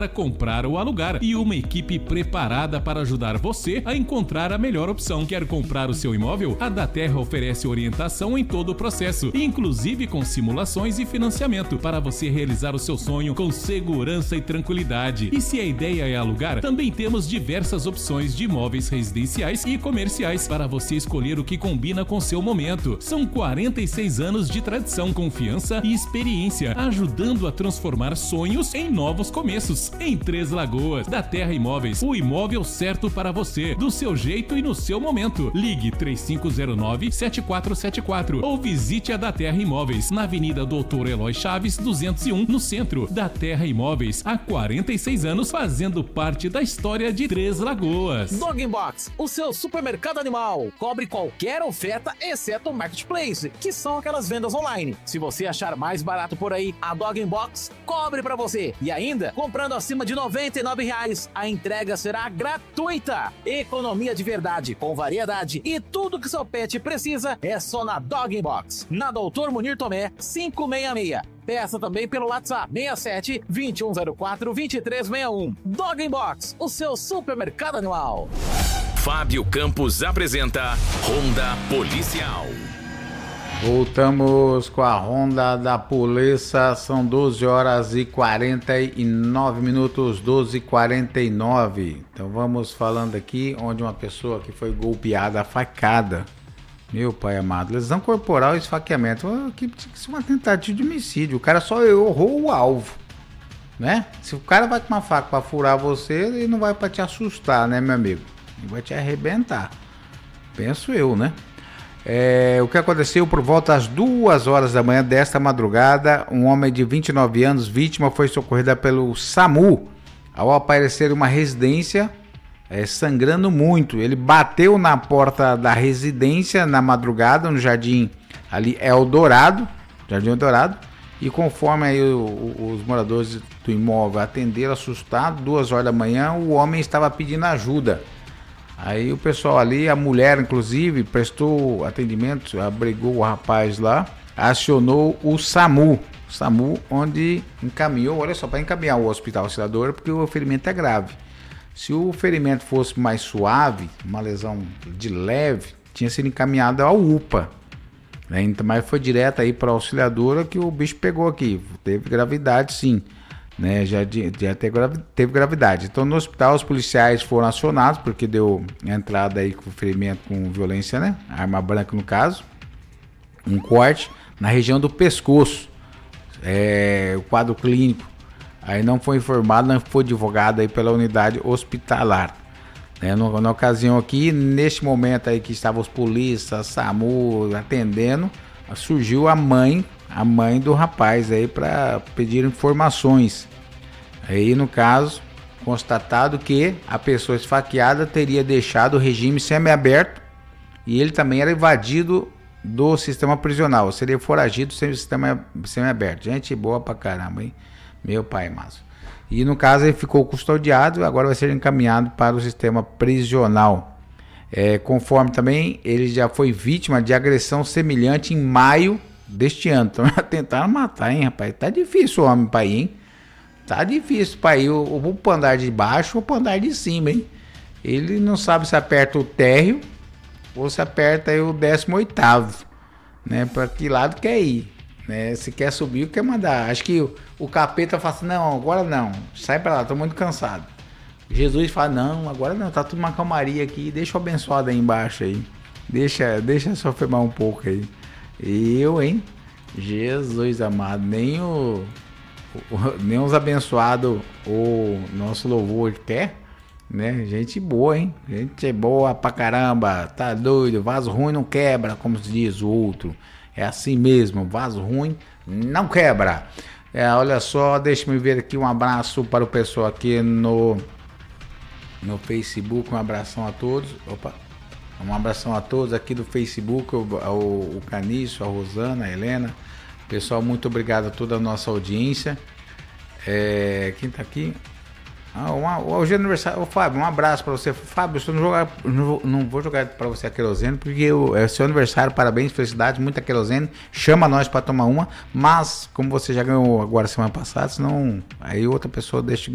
para comprar ou alugar e uma equipe preparada para ajudar você a encontrar a melhor opção. Quer comprar o seu imóvel? A Daterra oferece orientação em todo o processo, inclusive com simulações e financiamento, para você realizar o seu sonho com segurança e tranquilidade. E se a ideia é alugar, também temos diversas opções de imóveis residenciais e comerciais para você escolher o que combina com seu momento. São 46 anos de tradição, confiança e experiência, ajudando a transformar sonhos em novos começos. Em Três Lagoas, Daterra Imóveis, o imóvel certo para você, do seu jeito e no seu momento. Ligue 3509-7474 ou visite a Daterra Imóveis na Avenida Doutor Eloy Chaves 201, no centro. Daterra Imóveis, há 46 anos fazendo parte da história de Três Lagoas. Dog Box, o seu supermercado animal, cobre qualquer oferta exceto o Marketplace, que são aquelas vendas online. Se você achar mais barato por aí, a Dog Box cobre para você. E ainda, comprando acima de R$ 99, a entrega será gratuita. Economia de verdade, com variedade e tudo que seu pet precisa é só na Dog Box. Na Doutor Munir Tomé, 566. Peça também pelo WhatsApp 67 2104 2361. Dog Box, o seu supermercado animal. Fábio Campos apresenta Ronda Policial. Voltamos com a Ronda da Polícia, são 12 horas e 49 minutos, 12h49. Então vamos falando aqui onde uma pessoa que foi golpeada a facada. Meu pai amado, lesão corporal e esfaqueamento. Isso é uma tentativa de homicídio, o cara só errou o alvo, né? Se o cara vai com uma faca pra furar você, ele não vai pra te assustar, né, meu amigo? Ele vai te arrebentar, penso eu, né? O que aconteceu por volta das 2 horas da manhã desta madrugada, um homem de 29 anos, vítima, foi socorrida pelo SAMU ao aparecer em uma residência sangrando muito. Ele bateu na porta da residência na madrugada, no Jardim ali Eldorado, e conforme aí os moradores do imóvel atenderam assustado, 2 horas da manhã, o homem estava pedindo ajuda. Aí o pessoal ali, a mulher inclusive, prestou atendimento, abrigou o rapaz lá, acionou o SAMU, onde encaminhou, olha só, para encaminhar o hospital Auxiliadora, porque o ferimento é grave. Se o ferimento fosse mais suave, uma lesão de leve, tinha sido encaminhado ao UPA, né? Então, mas foi direto aí para a Auxiliadora que o bicho pegou aqui, teve gravidade sim. Né, já teve gravidade. Então no hospital os policiais foram acionados porque deu entrada aí com ferimento com violência, né? Arma branca no caso, um corte na região do pescoço, o quadro clínico aí não foi informado, não foi divulgado aí pela unidade hospitalar, né? Na ocasião aqui, neste momento aí que estavam os polícias, SAMU atendendo, surgiu a mãe do rapaz aí para pedir informações. Aí no caso, constatado que a pessoa esfaqueada teria deixado o regime semiaberto e ele também era evadido do sistema prisional, seria foragido sem o sistema semiaberto. Gente boa pra caramba, hein? Meu pai, mas. E no caso ele ficou custodiado, agora vai ser encaminhado para o sistema prisional. Conforme também ele já foi vítima de agressão semelhante em maio deste ano. Então tentaram matar, hein, rapaz? Tá difícil o homem pra ir, hein? Tá difícil pra ir ou pro andar de baixo ou pro andar de cima, hein? Ele não sabe se aperta o térreo ou se aperta aí o 18º, né? Pra que lado quer ir, né? Se quer subir ou quer mandar. Acho que o capeta fala assim, não, agora não. Sai pra lá, tô muito cansado. Jesus fala, não, agora não, tá tudo uma calmaria aqui. Deixa o abençoado aí embaixo aí. Deixa só firmar um pouco aí. Hein? Jesus amado, nem os abençoados o nosso louvor quer, né? Gente boa, hein? Gente boa pra caramba, tá doido? Vaso ruim não quebra, como se diz o outro. É assim mesmo, vaso ruim não quebra. Olha só, deixa-me ver aqui um abraço para o pessoal aqui no Facebook, um abração a todos. Opa! Um abração a todos aqui do Facebook, o Canício, a Rosana, a Helena. Pessoal, muito obrigado a toda a nossa audiência. Quem tá aqui? Hoje é aniversário. Fábio, um abraço para você. Fábio, eu não vou jogar para você a querosene, porque é seu aniversário, parabéns, felicidades, muita querosene. Chama nós para tomar uma, mas como você já ganhou agora semana passada, senão aí outra pessoa deixa